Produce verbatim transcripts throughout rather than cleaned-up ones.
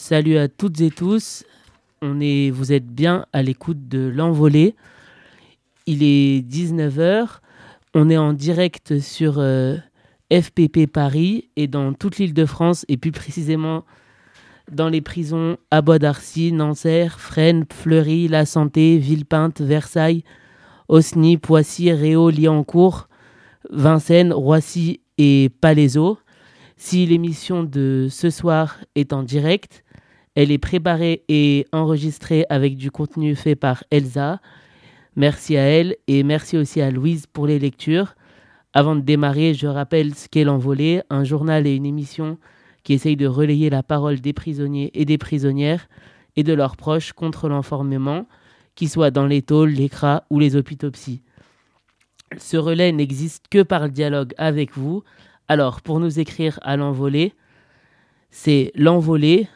Salut à toutes et tous. On est, vous êtes bien à l'écoute de l'Envolée. Il est dix-neuf heures. On est en direct sur euh, F P P Paris et dans toute l'Île-de-France et plus précisément dans les prisons à Bois d'Arcy, Nanterre, Fresnes, Fleury, La Santé, Villepinte, Versailles, Osny, Poissy, Réau, Liancourt, Vincennes, Roissy et Palaiseau. Si l'émission de ce soir est en direct, elle est préparée et enregistrée avec du contenu fait par Elsa. Merci à elle et merci aussi à Louise pour les lectures. Avant de démarrer, je rappelle ce qu'est l'Envolée, un journal et une émission qui essayent de relayer la parole des prisonniers et des prisonnières et de leurs proches contre l'enfermement, qu'ils soient dans les tôles, les C R A ou les hôpitaux psy. Ce relais n'existe que par le dialogue avec vous. Alors, pour nous écrire à l'Envolée, c'est l'Envolée,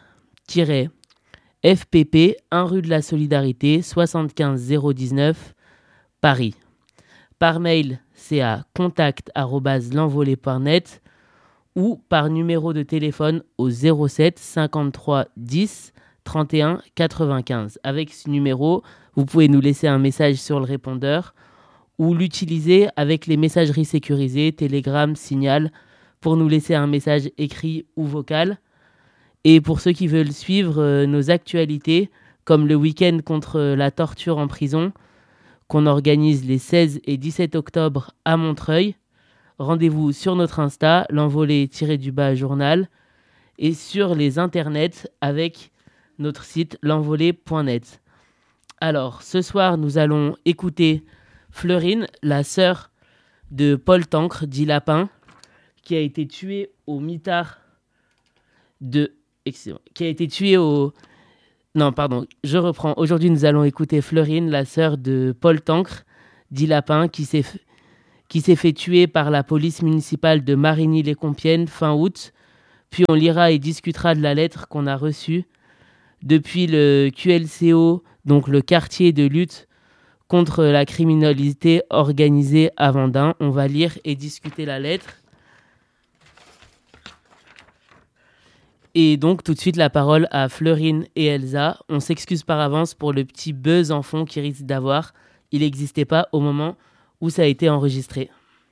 F P P, un rue de la Solidarité, soixante-quinze zéro dix-neuf, Paris. Par mail, c'est à contact arobase l'envolée point net ou par numéro de téléphone au zéro sept cinquante-trois dix trente et un quatre-vingt-quinze. Avec ce numéro, vous pouvez nous laisser un message sur le répondeur ou l'utiliser avec les messageries sécurisées, Telegram, Signal, pour nous laisser un message écrit ou vocal. Et pour ceux qui veulent suivre euh, nos actualités, comme le week-end contre la torture en prison, qu'on organise les seize et dix-sept octobre à Montreuil, rendez-vous sur notre Insta, l'envolée-du-bas journal, et sur les internets avec notre site l'envolée point net. Alors, ce soir, nous allons écouter Fleurine, la sœur de Paul Tancre, dit Lapin, qui a été tuée au mitard de... Excusez-moi, qui a été tuée au... Non, pardon, je reprends. Aujourd'hui, nous allons écouter Fleurine, la sœur de Paul Tancre, dit Lapin, qui s'est, f... qui s'est fait tuer par la police municipale de Marigny-les-Compiègnes fin août. Puis on lira et discutera de la lettre qu'on a reçue. Depuis le Q L C O, donc le quartier de lutte contre la criminalité organisée à Vendin, on va lire et discuter la lettre. Et donc, tout de suite, la parole à Fleurine et Elsa. On s'excuse par avance pour le petit buzz en fond qu'il risque d'avoir. Il n'existait pas au moment où ça a été enregistré.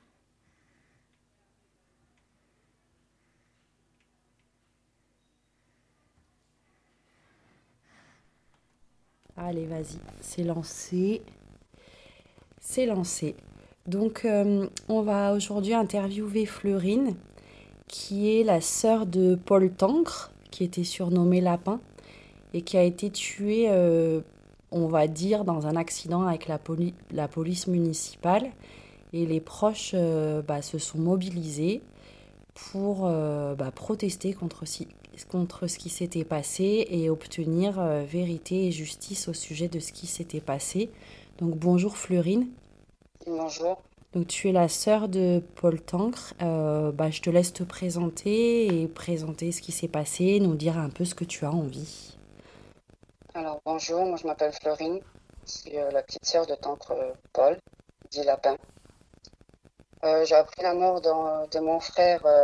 Allez, vas-y, c'est lancé. C'est lancé. Donc, euh, on va aujourd'hui interviewer Fleurine, qui est la sœur de Paul Tancre, qui était surnommé Lapin, et qui a été tuée, euh, on va dire, dans un accident avec la, poli- la police municipale. Et les proches euh, bah, se sont mobilisés pour euh, bah, protester contre, si- contre ce qui s'était passé et obtenir euh, vérité et justice au sujet de ce qui s'était passé. Donc bonjour Fleurine. Bonjour. Donc tu es la sœur de Paul Tancre. Euh, bah, je te laisse te présenter et présenter ce qui s'est passé, nous dire un peu ce que tu as envie. Alors bonjour, moi je m'appelle Fleurine, je suis euh, la petite sœur de Tancre euh, Paul, dit Lapin. Euh, j'ai appris la mort dans- de mon frère, euh,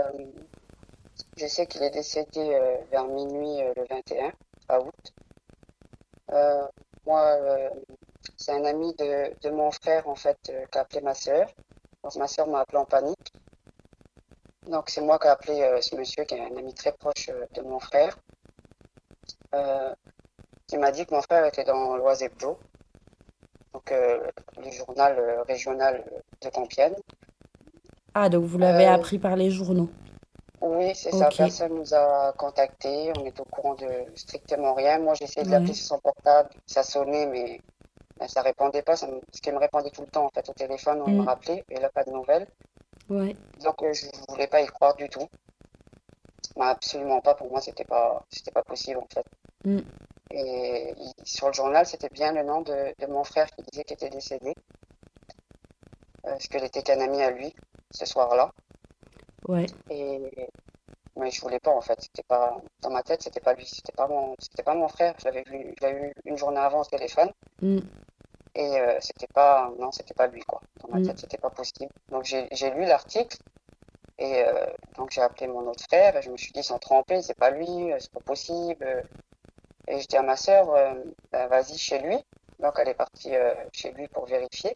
je sais qu'il est décédé euh, vers minuit euh, le vingt et un août. Euh, moi, euh, c'est un ami de, de mon frère en fait euh, qui a appelé ma sœur. Donc ma sœur m'a appelé en panique. Donc c'est moi qui ai appelé euh, ce monsieur qui est un ami très proche euh, de mon frère. Euh, qui m'a dit que mon frère était dans l'Oise Hebdo, donc euh, le journal euh, régional de Compiègne. Ah, donc vous l'avez Euh, appris par les journaux. oui, c'est ça, Ok, personne nous a contactés, on est au courant de strictement rien. Moi, j'ai essayé de l'appeler ouais. sur son portable, ça sonnait, mais ben, ça répondait pas, ça me- ce qui me répondait tout le temps en fait au téléphone, on me Mm, rappelait, et là, pas de nouvelles. ouais. Donc, euh, je voulais pas y croire du tout. Mais absolument pas, pour moi, c'était pas, c'était pas possible en fait. Mm, Et il- sur le journal, c'était bien le nom de, de mon frère qui disait qu'il était décédé, euh, parce qu'elle était qu'un ami à lui ce soir-là. ouais. Et mais je voulais pas en fait. C'était pas dans ma tête, c'était pas lui, c'était pas mon, c'était pas mon frère. Je l'avais vu, je l'avais eu une journée avant au téléphone Mm, et euh, c'était pas, non, c'était pas lui quoi. Dans ma mm, tête, c'était pas possible. Donc j'ai j'ai lu l'article et euh, donc j'ai appelé mon autre frère et je me suis dit sans tromper, c'est pas lui, euh, c'est pas possible. Et je dis à ma sœur, euh, ben, vas-y chez lui. Donc elle est partie euh, chez lui pour vérifier.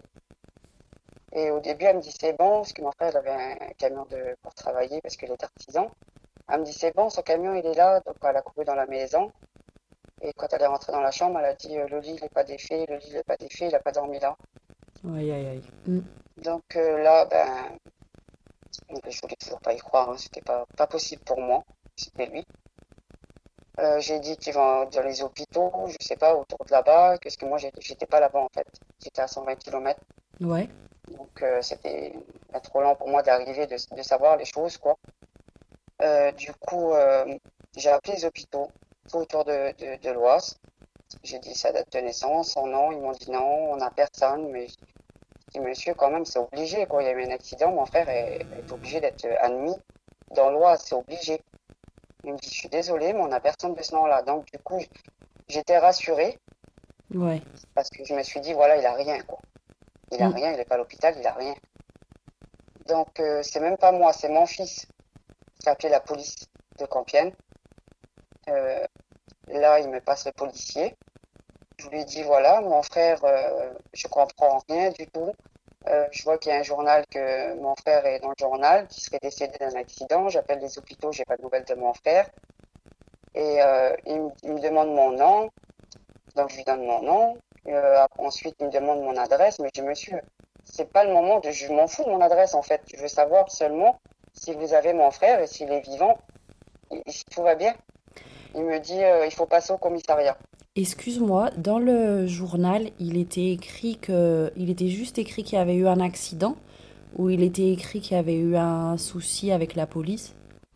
Et au début, elle me dit c'est bon, parce que mon frère il avait un camion de, pour travailler parce qu'il est artisan. Elle me dit c'est bon, son camion il est là. Donc elle a couru dans la maison. Et quand elle est rentrée dans la chambre, elle a dit euh, le lit il n'est pas défait, le lit il n'est pas défait, il n'a pas dormi là. Aïe, aïe, aïe. Mm. Donc euh, là, ben, je voulais toujours pas y croire, hein, c'était pas, pas possible pour moi, c'était lui. Euh, j'ai dit qu'ils vont dans les hôpitaux, je sais pas, autour de là-bas, parce que moi j'étais j'étais pas là-bas en fait. J'étais à cent vingt kilomètres, Ouais. donc euh, c'était ben, trop lent pour moi d'arriver, de, de savoir les choses, quoi. Euh, du coup, euh, j'ai appelé les hôpitaux, tout autour de, de, de l'Oise. J'ai dit sa date de naissance, son nom, ils m'ont dit non, on n'a personne, mais je dis monsieur, quand même, c'est obligé, quoi. Il y a eu un accident, mon frère est, est obligé d'être admis dans l'Oise, c'est obligé. Il me dit, je suis désolé, mais on n'a personne de ce nom-là. Donc, du coup, j'étais rassurée Ouais. parce que je me suis dit, voilà, il a rien, quoi. Il a Mm. rien, il n'est pas à l'hôpital, il a rien. Donc, euh, c'est même pas moi, c'est mon fils qui a appelé la police de Compiègne. Euh, là, il me passe le policier. Je lui dis, voilà, mon frère, euh, je comprends rien du tout. Euh, je vois qu'il y a un journal que mon frère est dans le journal, qui serait décédé d'un accident. J'appelle les hôpitaux, j'ai pas de nouvelles de mon frère. Et euh, il, me- il me demande mon nom, donc je lui donne mon nom. Euh, ensuite, il me demande mon adresse, mais je dis, monsieur, c'est pas le moment de, je m'en fous de mon adresse en fait. Je veux savoir seulement si vous avez mon frère et s'il est vivant et, et si tout va bien. Il me dit, euh, il faut passer au commissariat. Excuse-moi, dans le journal, il était écrit que, il était juste écrit qu'il y avait eu un accident ou il était écrit qu'il y avait eu un souci avec la police?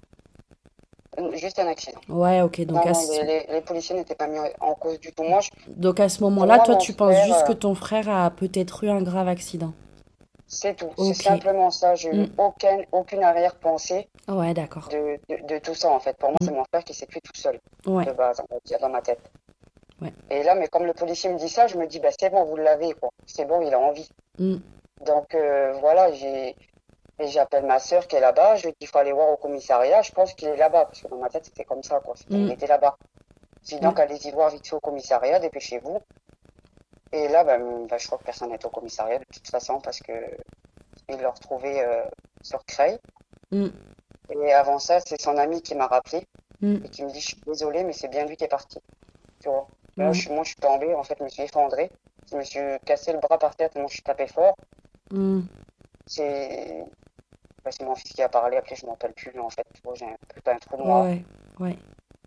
Euh, Juste un accident. Ouais, ok. Donc Non, à non, ce, les, les, les policiers n'étaient pas mis en cause du tout. Moi, je- donc à ce pour moment-là, moi, toi, mon tu penses frère, juste que euh, ton frère a peut-être eu un grave accident. c'est tout. C'est Ok. simplement ça. J'ai Mm. eu aucune, aucune arrière-pensée Ouais, d'accord. de, de, de tout ça, en fait. Pour moi, Mm. c'est mon frère qui s'est tué tout seul, Ouais, de base, on va dire, dans ma tête. ouais. Et là, mais comme le policier me dit ça, je me dis, bah, c'est bon, vous l'avez, quoi. C'est bon, il a envie. Mm. Donc, euh, voilà, j'ai, et j'appelle ma sœur qui est là-bas. Je lui dis qu'il faut aller voir au commissariat. Je pense qu'il est là-bas, parce que dans ma tête, c'était comme ça, quoi. C'était- il Mm. était là-bas. Je dis Ouais. donc, allez-y voir vite fait au commissariat, dépêchez-vous. Et là, ben, ben, je crois que personne n'est au commissariat, de toute façon, parce que il l'a retrouvé euh, sur Creil. Mm. Et avant ça, c'est son ami qui m'a rappelé Mm. et qui me dit, je suis désolé, mais c'est bien lui qui est parti. Tu vois. Là, je Ouais. suis, moi, je suis tombé, en fait, je me suis effondré. Je me suis cassé le bras par terre tellement je suis tapé fort. Mm. C'est ben, c'est mon fils qui a parlé, après, je m'en rappelle plus, en fait. Tu vois, j'ai un peu un trou noir. Ouais. Ouais.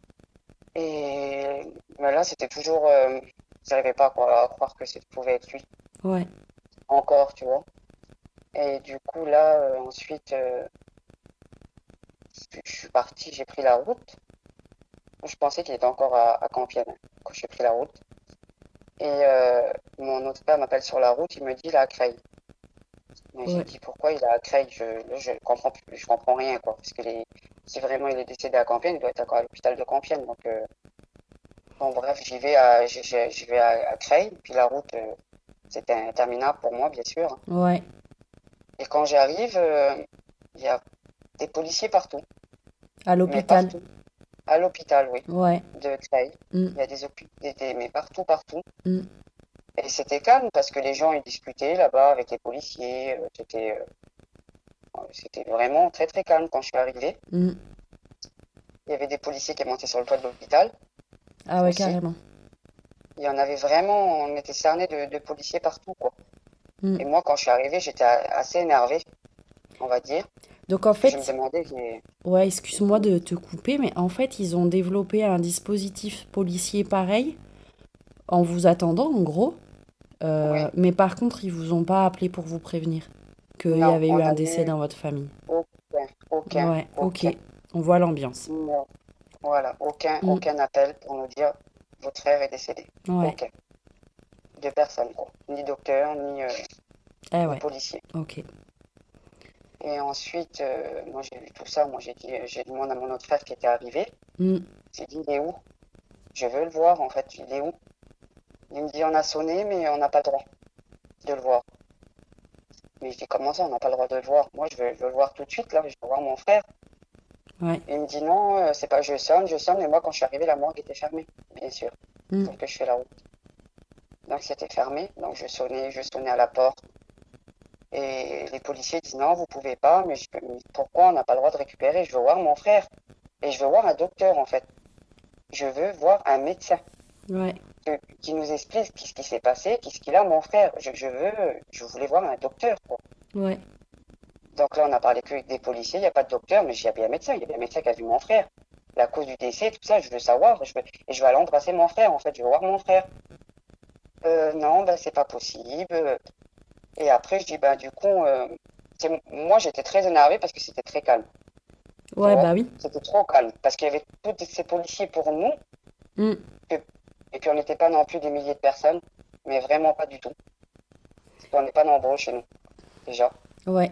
Et ben là, c'était toujours. Euh, j'arrivais pas quoi, à croire que ça pouvait être lui. Ouais. Encore, tu vois. Et du coup, là, euh, ensuite, euh, je suis parti, j'ai pris la route. Je pensais qu'il était encore à, à Compiègne quand j'ai pris la route. Et euh, mon autre père m'appelle sur la route, il me dit il est à Creil. Mais j'ai Ouais. dit pourquoi il est à Creil? Je, là, je comprends plus, je comprends rien quoi. Parce que les- si vraiment il est décédé à Compiègne, il doit être encore à l'hôpital de Compiègne. Donc, euh, bon, bref, j'y vais à, j'y j'y- j'y vais à, à Creil. Puis la route, euh, c'était interminable pour moi, bien sûr. Ouais. Et quand j'arrive, euh, il y a des policiers partout. À Mais l'hôpital. partout. À l'hôpital, oui, Ouais. de Creil. Mm. Il y a des hôpitaux, mais partout, partout. Mm. Et c'était calme parce que les gens ils discutaient là-bas avec les policiers. euh, C'était euh, c'était vraiment très très calme quand je suis arrivée. Mm. Il y avait des policiers qui montaient sur le toit de l'hôpital Ah ouais, aussi. carrément. Il y en avait vraiment, on était cerné de, de policiers partout quoi. Mm. Et moi quand je suis arrivée, j'étais a- assez énervée, on va dire. Donc en Et je me fait, demandais, j'ai- ouais, excuse-moi de te couper, mais en fait, ils ont développé un dispositif policier pareil en vous attendant, en gros. oui, Euh, mais par contre, ils vous ont pas appelé pour vous prévenir qu'il y non, avait eu on un a décès eu dans votre famille. aucun, aucun, Ouais, ok. aucun, On voit l'ambiance. non, voilà, aucun, Mm. aucun appel pour nous dire votre frère est décédé. Ouais. Aucun. De personne quoi. Ni docteur, ni, euh, Eh ni ouais, policier. ok. Et ensuite, euh, moi j'ai vu tout ça, moi j'ai dit, j'ai demandé à mon autre frère qui était arrivé, Mm. j'ai dit, il est où? Je veux le voir en fait, il est où? Il me dit, on a sonné, mais on n'a pas le droit de le voir. Mais je dis, comment ça, on n'a pas le droit de le voir? Moi je veux, je veux le voir tout de suite, là, je veux voir mon frère. Ouais. Et il me dit, non, euh, c'est pas, je sonne, je sonne, et moi quand je suis arrivé, la morgue était fermée. bien sûr, Mm. sauf que je fais la route. Donc c'était fermé, donc je sonnais, je sonnais à la porte. Et les policiers disent non, vous pouvez pas, mais je fais, mais pourquoi on n'a pas le droit de récupérer? Je veux voir mon frère. Et je veux voir un docteur en fait. Je veux voir un médecin Ouais. que- qui nous explique ce qui s'est passé, qu'est-ce qu'il a mon frère. Je, je veux, je voulais voir un docteur, quoi. Ouais. Donc là, on a parlé que avec des policiers, il n'y a pas de docteur, mais il y a bien un médecin, il y a bien un médecin qui a vu mon frère. La cause du décès, tout ça, je veux savoir, je veux, et je veux aller embrasser mon frère, en fait, je veux voir mon frère. Euh, non, ben c'est pas possible. Et après, je dis, ben du coup, euh, c'est- moi j'étais très énervé parce que c'était très calme, tu Ouais, vois. bah oui. C'était trop calme, parce qu'il y avait tous ces policiers pour nous, Mm. que- et puis on n'était pas non plus des milliers de personnes, mais vraiment pas du tout. Parce qu'on n'est pas nombreux chez nous, déjà. Ouais.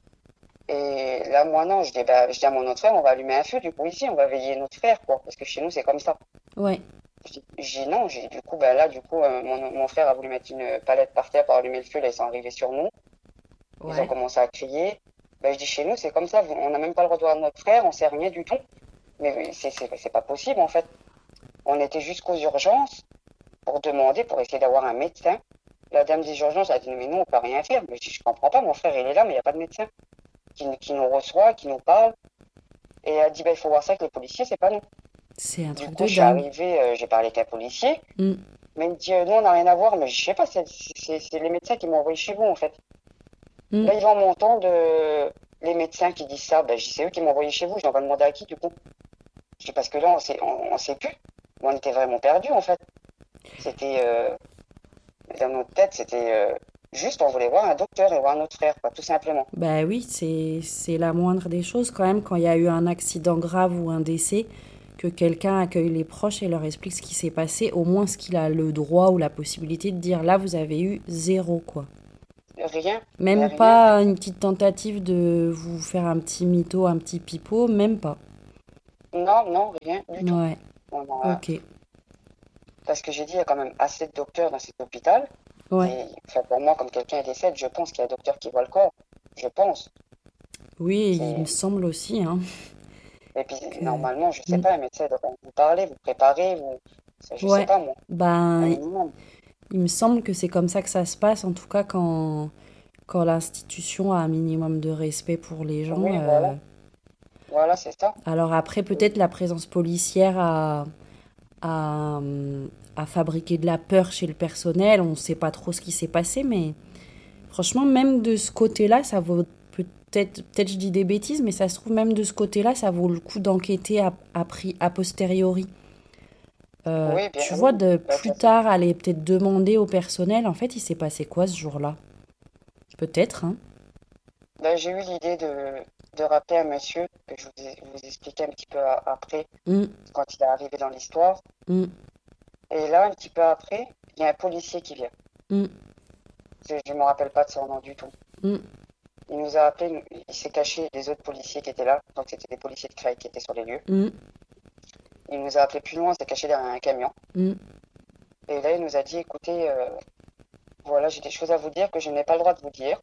Et là, moi, non, je dis, bah, je dis à mon autre frère, on va allumer un feu, du coup, ici, on va veiller notre frère, quoi, parce que chez nous, c'est comme ça. Ouais. Je dis, je dis non, j'ai, du coup, bah, là, du coup, euh, mon, mon frère a voulu mettre une palette par terre pour allumer le feu, là, ils sont arrivés sur nous, ils ont Ouais. commencé à crier. Bah, je dis, chez nous, c'est comme ça, on n'a même pas le droit de voir notre frère, on sait rien du tout. Mais c'est, c'est, c'est pas possible, en fait. On était jusqu'aux urgences pour demander, pour essayer d'avoir un médecin. La dame des urgences a dit, mais nous, on peut rien faire. Mais je dis, je comprends pas, mon frère, il est là, mais il n'y a pas de médecin qui, qui nous reçoit, qui nous parle. Et elle dit, bah, il faut voir ça avec les policiers, c'est pas nous. C'est un Du truc coup, de je suis dingue. arrivée, euh, j'ai parlé avec un policier, Mm. mais il me dit, euh, nous, on n'a rien à voir, mais je sais pas, c'est c'est- c'est les médecins qui m'ont envoyé chez vous, en fait. Mm. Là, ils vont m'entendre, euh, les médecins qui disent ça, ben, je dis, c'est eux qui m'ont envoyé chez vous, je dois pas demander à qui, du coup. Je dis, parce que là, on sait, on, on sait plus. On était vraiment perdus, en fait. C'était, euh, dans notre tête, c'était euh, juste, on voulait voir un docteur et voir notre frère, quoi, tout simplement. Bah oui, c'est c'est la moindre des choses quand même quand il y a eu un accident grave ou un décès, que quelqu'un accueille les proches et leur explique ce qui s'est passé, au moins ce qu'il a le droit ou la possibilité de dire là vous avez eu zéro quoi. Rien, mais Même rien. pas une petite tentative de vous faire un petit mytho, un petit pipeau, même pas. Non, non, rien du tout. Ouais, On a- ok. Parce que j'ai dit, il y a quand même assez de docteurs dans cet hôpital. Ouais. Et enfin, pour moi, comme quelqu'un décède, je pense qu'il y a un docteur qui voit le corps. Je pense. Oui, il me C'est- semble aussi, hein, Et puis, que... normalement, je sais Mm. pas, un médecin doit vous parler, vous préparer, vous... ça, je sais Ouais, pas, moi. Un ben, minimum. il me semble que c'est comme ça que ça se passe, en tout cas quand, quand l'institution a un minimum de respect pour les gens. Oui, euh, voilà. Voilà, c'est ça. Alors après, peut-être la présence policière a, a, hum, a fabriqué de la peur chez le personnel, on ne sait pas trop ce qui s'est passé, mais franchement, même de ce côté-là, ça vaut peut-être, peut-être je dis des bêtises, mais ça se trouve même de ce côté-là, ça vaut le coup d'enquêter a, a, pri- a posteriori. Euh, Oui, bien tu oui. vois, de Bah, plus ça, tard, aller peut-être demander au personnel, en fait, il s'est passé quoi ce jour-là? Peut-être, hein? bah, j'ai eu l'idée de, de rappeler un monsieur que je vous, ai- vous expliquais un petit peu a- après, Hum, quand il est arrivé dans l'histoire. hum, Et là, un petit peu après, il y a un policier qui vient. hum, Je ne me rappelle pas de son nom du tout. hum. Il nous a appelé, il s'est caché des autres policiers qui étaient là. Donc, c'était des policiers de Creil qui étaient sur les lieux. Hum, Il nous a appelé plus loin, s'est caché derrière un camion. hum. Et là, il nous a dit, écoutez, euh, voilà, j'ai des choses à vous dire que je n'ai pas le droit de vous dire.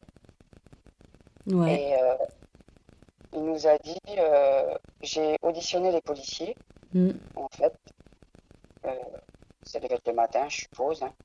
Ouais, Et euh, il nous a dit, euh, j'ai auditionné les policiers, hum. en fait. Euh, ça devait être le matin, je suppose. Hein.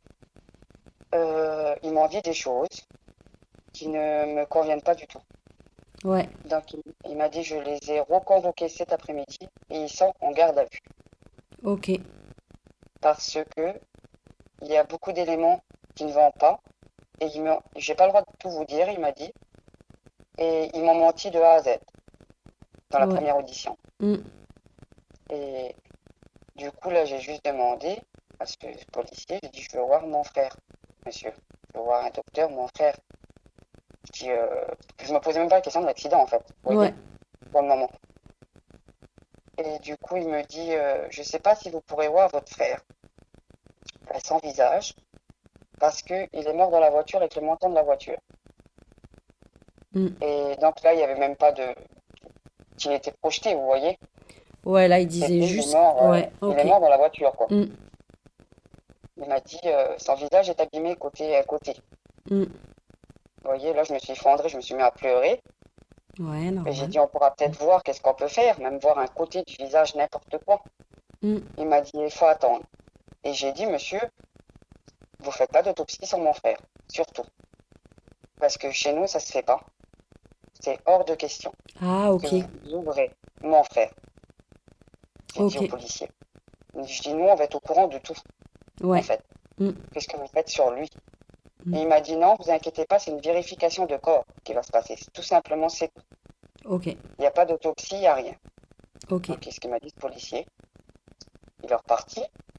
Euh, ils m'ont dit des choses qui ne me conviennent pas du tout. Ouais, Donc, il, il m'a dit, je les ai reconvoqués cet après-midi et ils sont en garde à vue. ok. Parce que il y a beaucoup d'éléments qui ne vont pas. Et ils m'ont- j'ai pas le droit de tout vous dire, il m'a dit. Et ils m'ont menti de A à Z dans la Ouais. première audition. Hum. Et du coup, là, j'ai juste demandé à ce policier, j'ai dit, je veux voir mon frère, monsieur. Je veux voir un docteur, mon frère. Qui, euh, je me posais même pas la question de l'accident, en fait. Vous voyez, Ouais, pour le moment. Et du coup, il me dit, euh, je sais pas si vous pourrez voir votre frère, euh, sans visage, parce que il est mort dans la voiture avec le montant de la voiture. hum. Et donc là, il n'y avait même pas de... qu'il était projeté, vous voyez. Ouais, là, il disait C'était, il est juste. mort, euh, Ouais, il est ok. mort dans la voiture, quoi. Hum, Il m'a dit, euh, son visage est abîmé côté à côté. hum. Vous voyez, là, je me suis effondré, je me suis mis à pleurer. Ouais, Et j'ai normal. dit, on pourra peut-être voir qu'est-ce qu'on peut faire, même voir un côté du visage, n'importe quoi. Mm. Il m'a dit, il faut attendre. Et j'ai dit, monsieur, vous faites pas d'autopsie sur mon frère, surtout. Parce que chez nous, ça se fait pas. C'est hors de question Ah, que ok. vous ouvrez mon frère. J'ai dit au Ok. policier. Je dis, nous, on va être au courant de tout, en Ouais. fait. Mm. Qu'est-ce que vous faites sur lui? Mm. Et il m'a dit, non, vous inquiétez pas, c'est une vérification de corps qui va se passer. Tout simplement, c'est tout. Ok. Il n'y a pas d'autopsie, il n'y a rien. Ok. Donc, qu'est-ce qu'il m'a dit, ce policier? Il est reparti.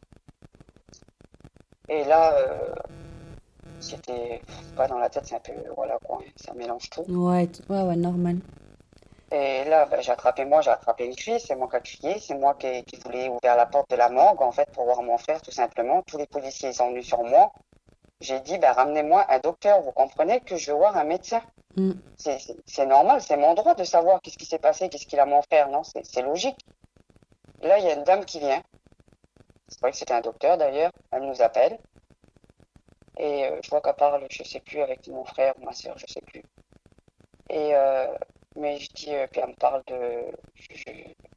Et là, euh, c'était pas dans la tête, c'est un peu, voilà quoi, hein, ça mélange tout. Ouais, t- ouais, ouais, normal. Et là, ben, j'ai attrapé moi, j'ai attrapé une fille, c'est moi qui ai crié, c'est moi qui, qui voulais ouvrir la porte de la morgue, en fait, pour voir mon frère, tout simplement. Tous les policiers sont venus sur moi. J'ai dit, ben, ramenez-moi un docteur, vous comprenez que je veux voir un médecin. Mm. C'est c'est- c'est normal, c'est mon droit de savoir qu'est-ce qui s'est passé, qu'est-ce qu'il a mon frère, non? C'est c'est logique. Là, il y a une dame qui vient. C'est vrai que c'était un docteur d'ailleurs. Elle nous appelle. Et euh, je vois qu'elle parle, je sais plus, avec mon frère ou ma soeur, je sais plus. Et euh, mais je dis, euh, puis elle me parle de. Je,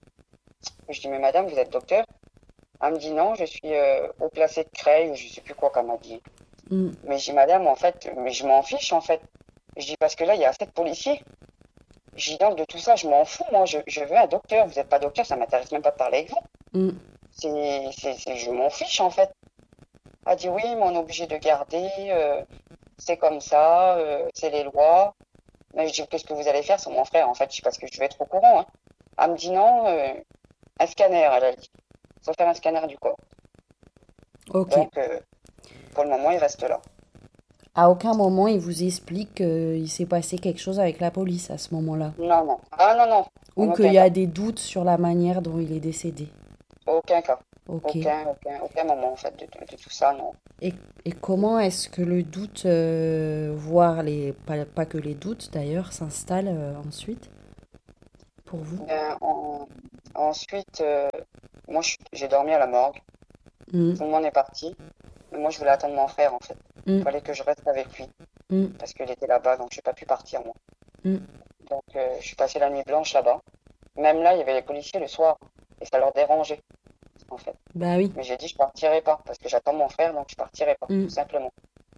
je dis, mais madame, vous êtes docteur? Elle me dit non, je suis euh, au placé de Creil, ou je sais plus quoi qu'elle m'a dit. Mm. Mais je dis, madame, en fait, mais je m'en fiche en fait. Je dis, parce que là, il y a sept policiers. Je dis donc de tout ça, je m'en fous, moi, je, je veux un docteur. Vous n'êtes pas docteur, ça m'intéresse même pas de parler avec vous. Mm. C'est, c'est, c'est- je m'en fiche en fait. Elle dit oui, mais on est obligé de garder, euh, c'est comme ça, euh, c'est les lois. Mais je dis qu'est-ce que vous allez faire sur mon frère en fait, je dis parce que je vais être au courant. Hein. Elle me dit non, euh, un scanner, elle a dit. Il faut faire un scanner du corps. Ok. Donc euh, pour le moment, il reste là. À aucun moment, il vous explique qu'il s'est passé quelque chose avec la police à ce moment-là. Non, non. Ah non, non, Ou en qu'il aucun y a cas. des doutes sur la manière dont il est décédé. Aucun cas. Ok. Aucun, aucun, aucun moment en fait de, de- de tout ça, non. Et, et comment est-ce que le doute, euh, voire les, pas, pas que les doutes d'ailleurs, s'installe euh, ensuite pour vous? Ben, en- ensuite, euh, moi je suis- j'ai dormi à la morgue. Mm. Tout le monde est parti. Mais moi je voulais attendre mon frère en fait. Il Mm. fallait que je reste avec lui. Mm. Parce qu'il était là-bas, donc j'ai pas pu partir moi. Mm. Donc euh, je suis passé la nuit blanche là-bas. Même là, il y avait les policiers le soir, et ça leur dérangeait, en fait. Bah oui. Mais j'ai dit, je partirai pas, parce que j'attends mon frère, donc je partirai pas, Mm. tout simplement.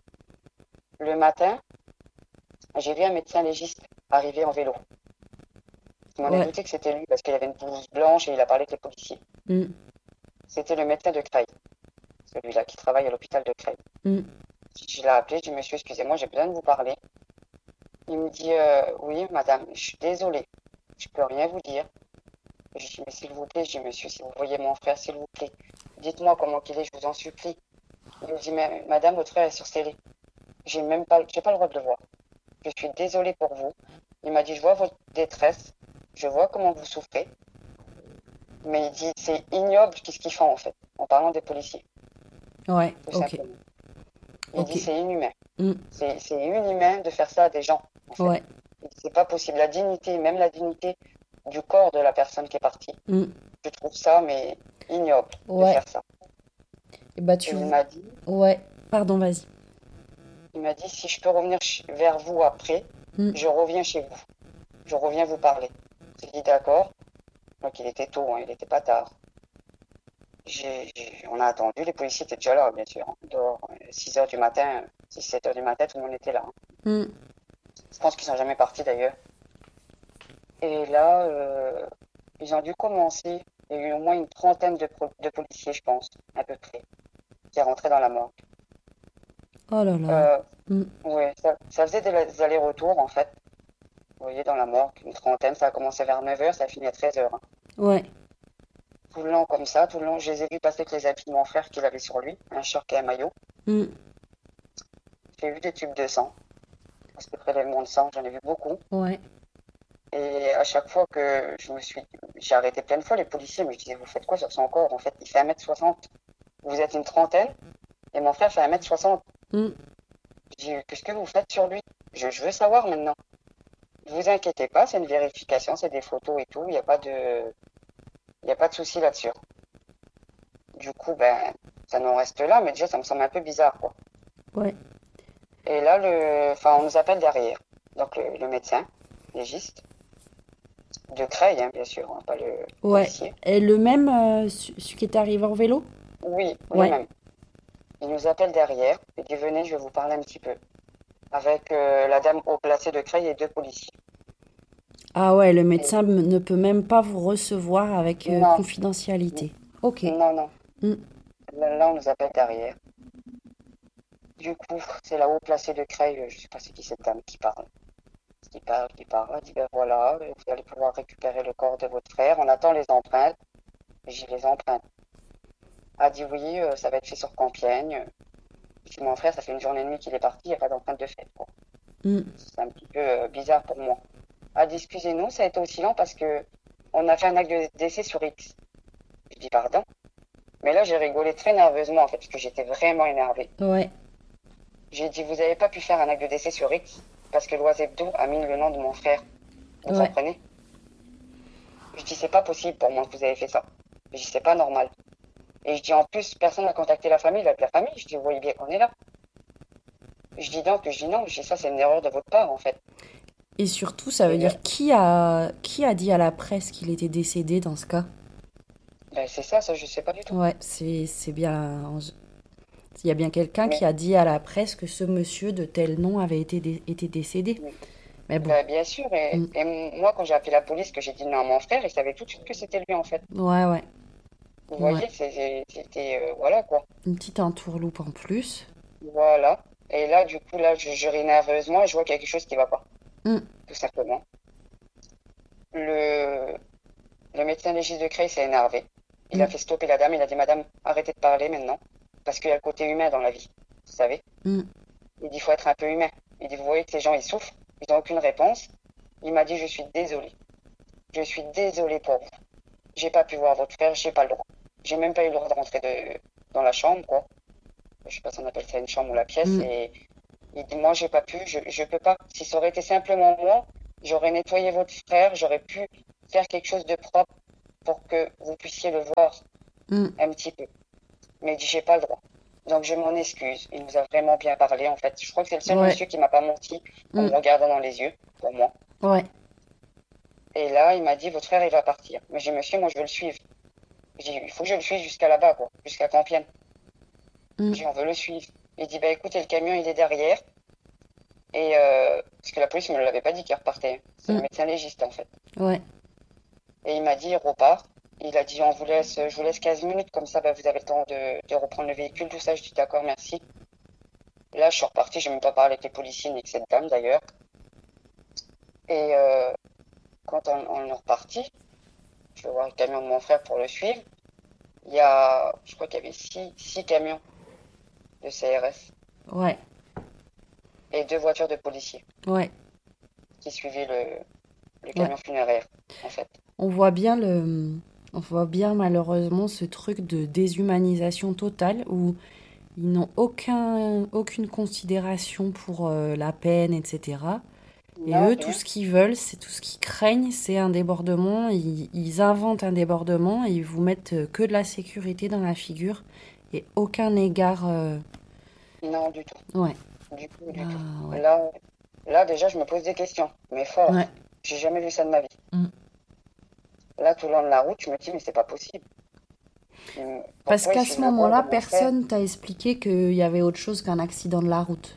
Le matin, j'ai vu un médecin légiste arriver en vélo. Je m'en ai Ouais. douté que c'était lui, parce qu'il avait une blouse blanche et il a parlé avec les policiers. Mm. C'était le médecin de Creil, celui-là qui travaille à l'hôpital de Creil. Mm. Je l'ai appelé, je dis, monsieur, excusez-moi, j'ai besoin de vous parler. Il me dit, euh, oui, madame, je suis désolée, je peux rien vous dire. Je dis, mais s'il vous plaît, je dis, monsieur, si vous voyez mon frère, s'il vous plaît, dites-moi comment qu'il est, je vous en supplie. Il me dit, mais madame, votre frère est sur scellé. J'ai même pas, j'ai pas le droit de le voir. Je suis désolée pour vous. Il m'a dit, je vois votre détresse, je vois comment vous souffrez. Mais il dit, c'est ignoble qu'est-ce qu'ils font en fait, en parlant des policiers, Ouais. tout Ok. simplement. Il Ok. dit, c'est inhumain. Mm. C'est, c'est inhumain de faire ça à des gens, en fait. Ouais. Il dit, c'est pas possible. La dignité, même la dignité du corps de la personne qui est partie, Mm. je trouve ça, mais ignoble de Ouais. faire ça. Et bah Et tu... il m'a dit, Ouais. Pardon, vas-y. il m'a dit, si je peux revenir ch- vers vous après, Mm. je reviens chez vous. Je reviens vous parler. J'ai dit d'accord. Donc il était tôt, hein, il était pas tard. J'ai, j'ai- on a attendu, les policiers étaient déjà là, bien sûr. Hein. Dehors, six heures du matin, six sept heures du matin, tout le monde était là. Hein. Mm. Je pense qu'ils sont jamais partis d'ailleurs. Et là, euh, ils ont dû commencer. Il y a eu au moins une trentaine de, pro- de policiers, je pense, à peu près, qui est rentré dans la morgue. Oh là là. Euh, Mm. ouais, ça, ça faisait des, des allers-retours en fait. Vous voyez, dans la morgue, une trentaine, ça a commencé vers neuf heures, ça a fini à treize heures. Hein. Ouais. Tout le long comme ça, tout le long, je les ai vus passer avec les habits de mon frère qu'il avait sur lui, un short et un maillot. Mm. J'ai vu des tubes de sang, parce que prélèvement de sang, j'en ai vu beaucoup. Ouais. Et à chaque fois que je me suis, j'ai arrêté plein de fois les policiers, mais je disais, vous faites quoi sur son corps? En fait, il fait un mètre soixante. Vous êtes une trentaine, et mon frère fait un mètre soixante. Mm. Je dis, qu'est-ce que vous faites sur lui? Je, je veux savoir maintenant. Ne vous inquiétez pas, c'est une vérification, c'est des photos et tout, il n'y a pas de, il n'y a pas de souci là-dessus. Du coup, ben, ça nous reste là, mais déjà, ça me semble un peu bizarre, quoi. Ouais. Et là, le, enfin, on nous appelle derrière. Donc, le, le médecin, légiste, De Creil, hein, bien sûr, hein, pas le Ouais. policier. Et le même, euh, ce- celui qui est arrivé en vélo? Oui, le Ouais. même. Il nous appelle derrière. Il dit, venez, je vais vous parler un petit peu. Avec euh, la dame haut placée de Creil et deux policiers. Ah ouais, le Et médecin m- ne peut même pas vous recevoir avec euh, non, confidentialité. Ok. non, non. Mm. Là, là, on nous appelle derrière. Du coup, c'est la haut placée de Creil, euh, je sais pas c'est qui cette dame qui parle. Qui parle, qui parle. Elle dit, ben voilà, vous allez pouvoir récupérer le corps de votre frère. On attend les empreintes. J'ai les empreintes. Elle dit, oui, euh, ça va être fait sur Compiègne. Je dis, mon frère, ça fait une journée et demie qu'il est parti, il n'y a pas d'empreinte de fait, quoi. Mm. C'est un petit peu euh, bizarre pour moi. Elle dit, excusez-nous, ça a été aussi lent parce que on a fait un acte de décès sur X. Je dis, pardon. Mais là, j'ai rigolé très nerveusement, en fait, parce que j'étais vraiment énervée. Ouais. J'ai dit, vous n'avez pas pu faire un acte de décès sur X parce que l'Oisebdo a mis le nom de mon frère. Vous Ouais. comprenez? Je dis, c'est pas possible pour moi que vous avez fait ça. Je dis, c'est pas normal. Et je dis, en plus, personne n'a contacté la famille, la famille. Je dis, vous voyez bien qu'on est là. Je dis donc, je dis non, je dis ça, c'est une erreur de votre part, en fait. Et surtout, ça veut Et, euh, dire qui a qui a dit à la presse qu'il était décédé dans ce cas? ben, c'est ça, ça, je sais pas du tout. Ouais, c'est c'est bien. Il y a bien quelqu'un Mais, qui a dit à la presse que ce monsieur de tel nom avait été, dé- été décédé. mais, Mais bon. ben, bien sûr, et, Mm. et moi, quand j'ai appelé la police, que j'ai dit non à mon frère, il savait tout de suite que c'était lui, en fait. Ouais, ouais. Vous Ouais. voyez, c'est- c'était, euh, voilà, quoi. Une petite entourloupe en plus. Voilà. Et là, du coup, là, je, je ris nerveusement et je vois qu'il y a quelque chose qui va pas, Mm. tout simplement. Le, le médecin légiste de Creil s'est énervé. Il a Mm. fait stopper la dame, il a dit, madame, arrêtez de parler maintenant, parce qu'il y a le côté humain dans la vie, vous savez. Mm. Il dit, il faut être un peu humain. Il dit, vous voyez que ces gens, ils souffrent, ils n'ont aucune réponse. Il m'a dit, je suis désolé. Je suis désolé pour vous. J'ai pas pu voir votre frère, j'ai pas le droit. J'ai même pas eu le droit de rentrer de, dans la chambre, quoi. Je sais pas si on appelle ça une chambre ou la pièce. Mm. Et il dit, moi, j'ai pas pu, je, je peux pas. Si ça aurait été simplement moi, j'aurais nettoyé votre frère, j'aurais pu faire quelque chose de propre pour que vous puissiez le voir Mm. un petit peu. Mais il dit, j'ai pas le droit. Donc je m'en excuse. Il nous a vraiment bien parlé, en fait. Je crois que c'est le seul Ouais. monsieur qui m'a pas menti en Mm. me regardant dans les yeux, pour moi. Ouais. Et là, il m'a dit, votre frère, il va partir. Mais j'ai dit, monsieur, moi, je veux le suivre. J'ai dit, il faut que je le suive jusqu'à là-bas, quoi. Jusqu'à Compiègne. Mm. J'ai dit, on veut le suivre. Il dit, bah écoutez, le camion, il est derrière. Et euh, parce que la police ne me l'avait pas dit qu'il repartait. C'est le Mm. médecin légiste, en fait. Ouais. Et il m'a dit, il repart. Il a dit, on vous laisse, je vous laisse quinze minutes, comme ça, bah, vous avez le temps de, de reprendre le véhicule, tout ça. Je dis, d'accord, merci. Là, je suis reparti, je n'ai même pas parlé avec les policiers ni avec cette dame, d'ailleurs. Et euh, quand on, on est reparti, je vais voir le camion de mon frère pour le suivre. Il y a, je crois qu'il y avait six, six camions de C R S Ouais. et deux voitures de policiers Ouais. qui suivaient le, le Ouais. camion funéraire, en fait. On voit bien le. On voit bien malheureusement ce truc de déshumanisation totale où ils n'ont aucun, aucune considération pour euh, la peine, et cetera. Et Non, eux, tout rien. ce qu'ils veulent, c'est tout ce qu'ils craignent, c'est un débordement. Ils, ils inventent un débordement et ils vous mettent euh, que de la sécurité dans la figure et aucun égard. euh, Non, du tout. Ouais. Du tout, du tout. Ah, ouais. Là, là, déjà, je me pose des questions, mais fort. Ouais. J'ai jamais vu ça de ma vie. Mm. Là, tout le long de la route, je me dis, mais c'est pas possible. Hum, Parce Pourquoi ils qu'à suivent ce le corps moment-là, de mon frère? personne t'a expliqué qu'il y avait autre chose qu'un accident de la route.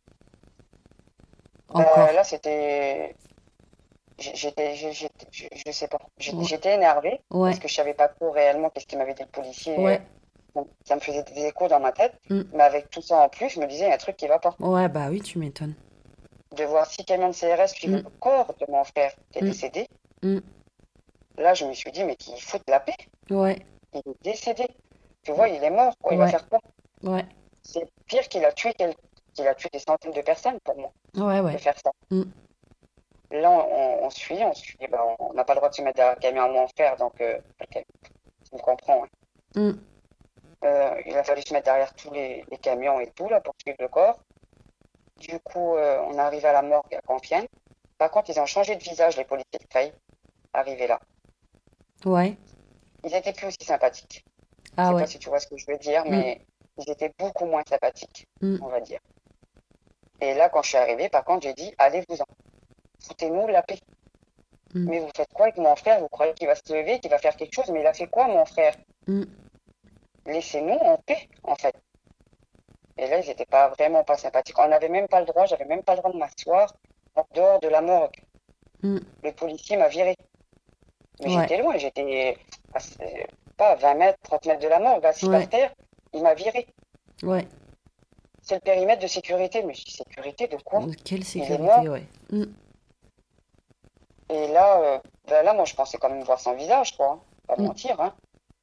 Ben, Encore. là, c'était. j'ai- J'étais, j'ai- j'étais- je, je sais pas. J'étais Ouais. j'étais énervée parce Ouais. que je savais pas trop réellement qu'est-ce qu'il m'avait dit le policier. Ouais. Bon, ça me faisait des échos dans ma tête. Mm. Mais avec tout ça en plus, je me disais, il y a un truc qui va pas. Ouais, bah oui, tu m'étonnes. De voir six camions de C R S suivre Mm. le corps de mon frère qui est Mm. décédé, Mm. là, je me suis dit, mais qu'il fout de la paix. Ouais. Il est décédé. Tu vois, il est mort, quoi. Il va Ouais. faire quoi? Ouais. C'est pire qu'il a tué quel- qu'il a tué des centaines de personnes pour moi, Ouais, de ouais. faire ça. Mm. Là, on, on suit, on suit. Ben, on n'a pas le droit de se mettre derrière un camion à mon frère, donc, euh, le camion, tu me comprends, hein. Mm. Euh, il a fallu se mettre derrière tous les, les camions et tout, là, pour suivre le corps. Du coup, euh, on arrive à la morgue à Compiègne. Par contre, ils ont changé de visage, les policiers de Creil, arrivés là. Ouais. Ils étaient plus aussi sympathiques. Je Ah sais ouais. pas si tu vois ce que je veux dire, Mm. mais ils étaient beaucoup moins sympathiques, Mm. on va dire. Et là, quand je suis arrivée, par contre, j'ai dit, allez-vous-en. Foutez-nous la paix. Mm. Mais vous faites quoi avec mon frère? Vous croyez qu'il va se lever, qu'il va faire quelque chose? Mais il a fait quoi, mon frère? Mm. Laissez-nous en paix, en fait. Et là, ils n'étaient pas vraiment pas sympathiques. On n'avait même pas le droit, j'avais même pas le droit de m'asseoir en dehors de la morgue. Mm. Le policier m'a viré. Mais Ouais. j'étais loin, j'étais à, pas à vingt mètres, trente mètres de la morgue, assis Ouais. par terre. Il m'a viré. Ouais. C'est le périmètre de sécurité. Mais je dis, sécurité de quoi? Quelle Il est sécurité, mort. ouais. Mm. Et là, euh, ben là, moi, je pensais quand même voir son visage, quoi. Hein. Pas Mm. mentir, hein.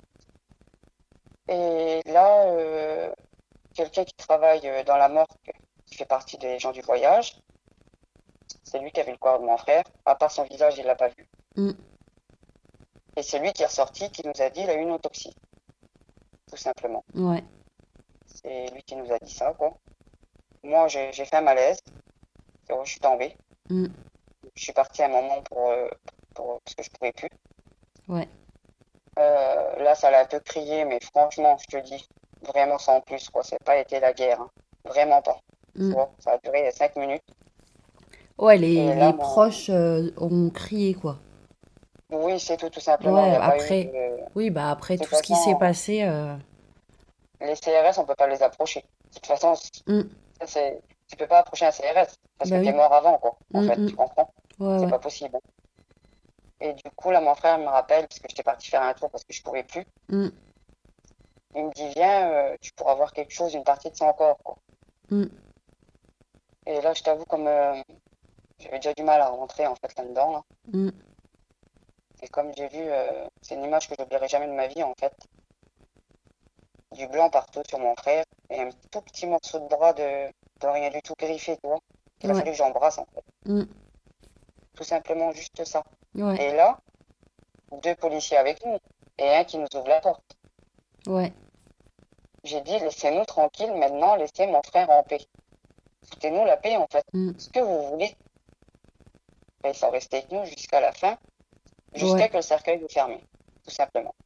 Et là, euh, quelqu'un qui travaille euh, dans la morgue, qui fait partie des gens du voyage, c'est lui qui a vu le corps de mon frère. À part son visage, il l'a pas vu. Mm. Et c'est lui qui est ressorti, qui nous a dit, il a eu une autopsie. Tout simplement. Ouais. C'est lui qui nous a dit ça, quoi. Moi, j'ai j'ai fait un malaise. C'est vrai, je suis tombée. Mm. Je suis partie à un moment pour, euh, pour, parce que je pouvais plus. Ouais. Euh, là, ça l'a un peu crié, mais franchement, je te dis, vraiment sans plus, quoi. C'est pas été la guerre, hein. Vraiment pas. Tu Mm. vois, ça a duré cinq minutes. Ouais, les, Et là, les moi, proches euh, ont crié, quoi. oui, c'est tout, tout simplement. Il Ouais, n'y a pas eu après, de... oui, bah après De toute tout ce qui s'est façon, passé, euh, les C R S, on peut pas les approcher. De toute façon, mm. ça, c'est... tu peux pas approcher un C R S parce que Bah t'es oui. mort avant, quoi. En Mm, fait, mm. tu comprends? Ouais, C'est ouais. pas possible. Et du coup, là, mon frère me rappelle, parce que j'étais partie faire un tour parce que je pouvais plus. Mm. Il me dit, viens, euh, tu pourras voir quelque chose, une partie de son corps, quoi. Mm. Et là, je t'avoue, comme euh, j'avais déjà du mal à rentrer, en fait, là-dedans, là. Mm. Et comme j'ai vu, euh, c'est une image que j'oublierai jamais de ma vie, en fait. Du blanc partout sur mon frère et un tout petit morceau de bras de, de rien du tout griffé, tu vois. Qu'il a Ouais. fallu que j'embrasse, en fait. Mm. Tout simplement juste ça. Ouais. Et là, deux policiers avec nous et un qui nous ouvre la porte. Ouais. J'ai dit, laissez-nous tranquilles maintenant, laissez mon frère en paix. Foutez-nous la paix, en fait. Mm. Ce que vous voulez. Et ils sont restés avec nous jusqu'à la fin, jusqu'à Ouais. que le cercueil vous ferme, tout simplement.